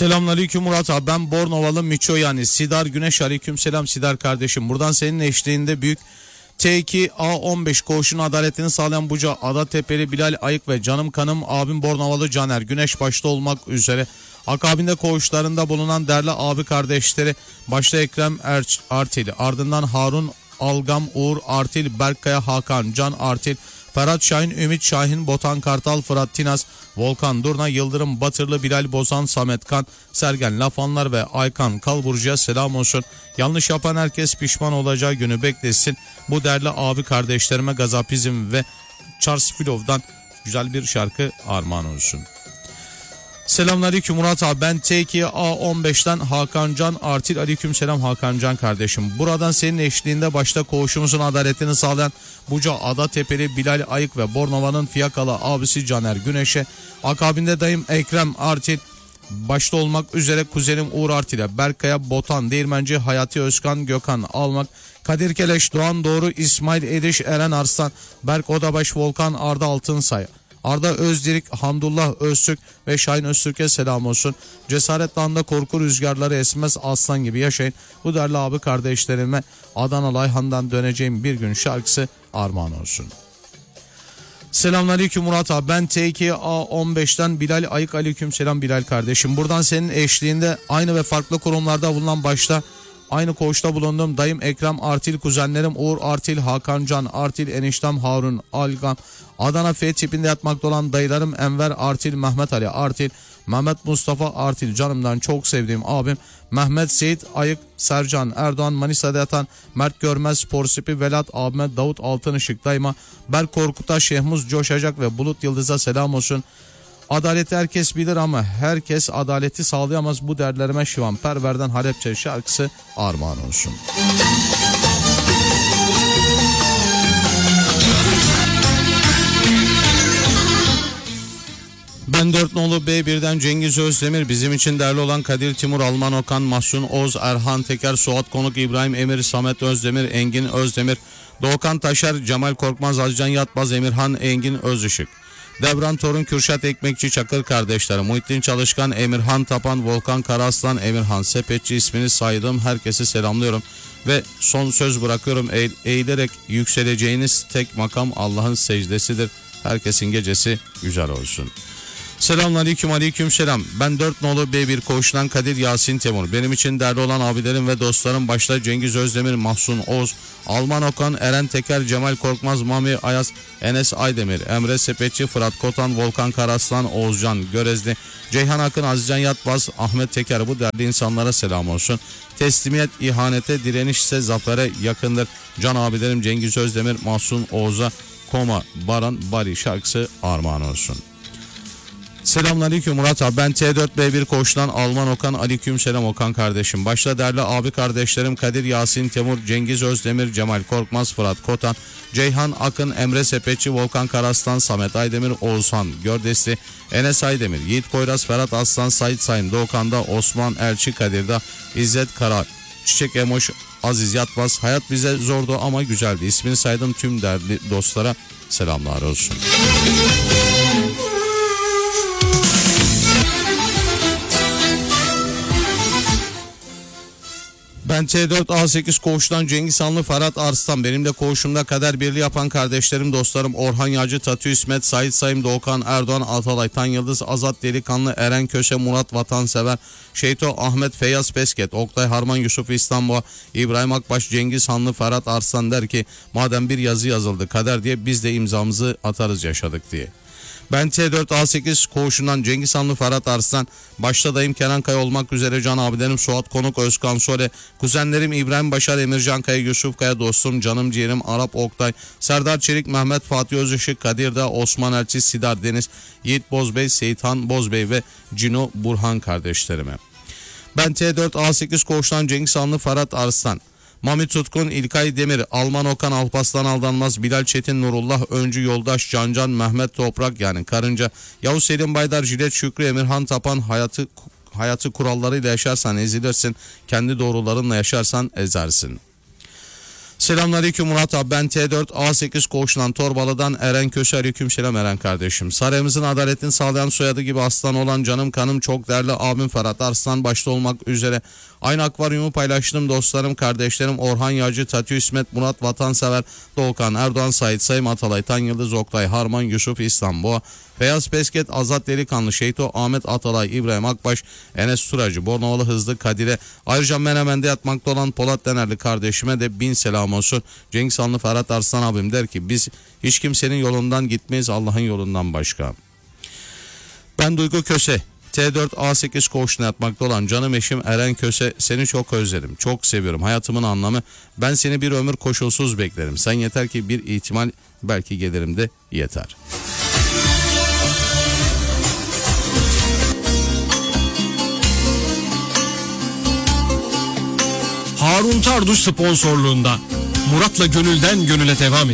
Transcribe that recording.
Selamünaleyküm Murat abi, ben Bornovalı Miço yani Sidar Güneş. Aleyküm selam Sidar kardeşim. Buradan senin eşliğinde büyük T2A15 koğuşun adaletini sağlayan Buca Adatepeli Bilal Ayık ve canım kanım abim Bornovalı Caner Güneş başta olmak üzere akabinde koğuşlarında bulunan değerli abi kardeşleri başta Ekrem Artil, ardından Harun Algam, Uğur Artil, Berkkaya Hakan, Can Artil, Ferhat Şahin, Ümit Şahin, Botan Kartal, Fırat Tinas, Volkan Durna, Yıldırım Batırlı, Bilal Bozan, Samet Kan, Sergen Lafanlar ve Aykan Kalburcu'ya selam olsun. Yanlış yapan herkes pişman olacağı günü beklesin. Bu değerli abi kardeşlerime Gazapizm ve Charles Filov'dan güzel bir şarkı armağan olsun. Selamünaleyküm Murat abi, ben T2A15'ten Hakan Can Artil. Aleyküm selam Hakan Can kardeşim. Buradan senin eşliğinde başta koğuşumuzun adaletini sağlayan Buca Adatepeli Bilal Ayık ve Bornova'nın fiyakalı abisi Caner Güneş'e, akabinde dayım Ekrem Artil başta olmak üzere kuzenim Uğur Artil'e, Berkkaya Botan, Değirmenci Hayati Özkan, Gökhan Almak, Kadir Keleş, Doğan Doğru, İsmail Ediş, Eren Arslan, Berk Odabaş, Volkan Arda Altınsay, Arda Özdirik, Hamdullah Öztürk ve Şahin Öztürk'e selam olsun. Cesaret dağında korku rüzgarları esmez, aslan gibi yaşayın. Bu değerli abi kardeşlerime Adana Layhan'dan döneceğim bir gün şarkısı armağan olsun. Selamünaleyküm Murat abi, ben T2A15'ten Bilal Ayık. Aleyküm selam Bilal kardeşim. Buradan senin eşliğinde aynı ve farklı kurumlarda bulunan başta aynı koğuşta bulunduğum dayım Ekrem Artil, kuzenlerim Uğur Artil, Hakan Can Artil, eniştem Harun Algan, Adana F tipinde yatmakta olan dayılarım Enver Artil, Mehmet Ali Artil, Mehmet Mustafa Artil, canımdan çok sevdiğim abim Mehmet Seyit Ayık, Sercan Erdoğan, Manisa'da yatan Mert Görmez, Sporsipi Velat abime, Davut Altınışık dayıma, Berk Korkut'a, Şehmuz Coşacak ve Bulut Yıldız'a selam olsun. Adaleti herkes bilir ama herkes adaleti sağlayamaz. Bu dertlerime Şivan Perver'den Halepçe şarkısı armağan olsun. Ben 4 nolu B1'den Cengiz Özdemir, bizim için değerli olan Kadir Timur, Alman Okan, Mahsun Oğuz, Erhan Teker, Suat Konuk, İbrahim Emir, Samet Özdemir, Engin Özdemir, Doğukan Taşer, Cemal Korkmaz, Azcan Yatmaz, Emirhan Engin Özışık, Devran Torun, Kürşat Ekmekçi, Çakır kardeşlerim, Muhittin Çalışkan, Emirhan Tapan, Volkan Karaslan, Emirhan Sepetçi, ismini saydığım herkesi selamlıyorum. Ve son söz bırakıyorum, eğilerek yükseleceğiniz tek makam Allah'ın secdesidir. Herkesin gecesi güzel olsun. Selamünaleyküm, aleyküm selam. Ben 4 nolu B1 koğuşundan Kadir Yasin Temur. Benim için değerli olan abilerim ve dostlarım başta Cengiz Özdemir, Mahsun Oğuz, Alman Okan, Eren Teker, Cemal Korkmaz, Mami Ayaz, Enes Aydemir, Emre Sepetçi, Fırat Kotan, Volkan Karaslan, Oğuzcan Görezli, Ceyhan Akın, Azizcan Yatbaz, Ahmet Teker, bu değerli insanlara selam olsun. Teslimiyet ihanete, direniş ise zafere yakındır. Can abilerim Cengiz Özdemir, Mahsun Oğuz'a Koma, Baran, Bari şarkısı armağan olsun. Selamünaleyküm Murat abi, ben T4B1 koğuştan Alman Okan. Aleyküm selam Okan kardeşim. Başta değerli abi kardeşlerim Kadir Yasin Temur, Cengiz Özdemir, Cemal Korkmaz, Fırat Kotan, Ceyhan Akın, Emre Sepetçi, Volkan Karaslan, Samet Aydemir, Oğuzhan Gördesli, Enes Aydemir, Yiğit Koyraz, Ferhat Aslan, Sait Sayın, Doğukan'da, Osman Elçi, Kadir'de, İzzet Kara, Çiçek Emoş, Aziz Yatmaz. Hayat bize zordu ama güzeldi. İsmini saydım tüm değerli dostlara selamlar olsun. Ben T4A8 koğuştan Cengiz Hanlı, Ferhat Arslan. Benim de koğuşumda kader birliği yapan kardeşlerim, dostlarım Orhan Yağcı, Tatü İsmet, Sait Sayım, Doğukan Erdoğan, Atalay Tan Yıldız, Azat Delikanlı, Eren Köse, Murat Vatansever, Şeyto Ahmet, Feyyaz Pesket, Oktay Harman, Yusuf İstanbul, İbrahim Akbaş, Cengiz Hanlı, Ferhat Arslan der ki madem bir yazı yazıldı kader diye, biz de imzamızı atarız yaşadık diye. Ben T4A8 koğuşundan Cengiz Hanlı, Ferhat Arslan, başta dayım Kenan Kaya olmak üzere can abilerim Suat Konuk, Özkan Sole, kuzenlerim İbrahim Başar, Emircan Kaya, Yusuf Kaya, dostum canım ciğerim Arap Oktay, Serdar Çelik, Mehmet Fatih Özışık, Kadir Dağ, Osman Elçi, Sidar Deniz, Yiğit Bozbey, Seyitan Bozbey ve Cino Burhan kardeşlerime. Ben T4A8 koğuştan Cengiz Hanlı, Ferhat Arslan, Mami Tutkun, İlkay Demir, Alman Okan, Alpaslan Aldanmaz, Bilal Çetin, Nurullah Öncü, Yoldaş Cancan, Mehmet Toprak yani Karınca, Yavuz Selim Baydar, Jilet Şükrü, Emirhan Tapan. Hayatı kurallarıyla yaşarsan ezilirsin, kendi doğrularınla yaşarsan ezersin. Selamünaleyküm Murat abi, ben T4 A8 Koğuş'tan Torbalı'dan Eren Köse. Aleykümselam Eren kardeşim. Sarayımızın adaletini sağlayan, soyadı gibi aslan olan canım kanım çok değerli abim Ferhat Arslan başta olmak üzere aynı akvaryumu paylaştığım dostlarım, kardeşlerim Orhan Yağcı, Tati İsmet, Murat Vatansever, Doğukan, Erdoğan, Sait Sayım, Atalay, Tan Yıldız, Oktay, Harman, Yusuf, İstanbul, Beyaz Pesket, Azat Delikanlı, Şeyto, Ahmet Atalay, İbrahim Akbaş, Enes Turacı, Bornovalı Hızlı, Kadir'e, ayrıca Menemen'de yatmakta olan Polat Denerli kardeşime de bin selam olsun. Cengiz Hanlı Ferhat Arslan abim der ki biz hiç kimsenin yolundan gitmeyiz, Allah'ın yolundan başka. Ben Duygu Köse. T4 A8 Koğuş'una yatmakta olan canım eşim Eren Köse, seni çok özledim, çok seviyorum, hayatımın anlamı, ben seni bir ömür koşulsuz beklerim, sen yeter ki bir ihtimal, belki gelirim de yeter. Harun Tarduş sponsorluğunda Murat'la gönülden gönüle devam ediyor.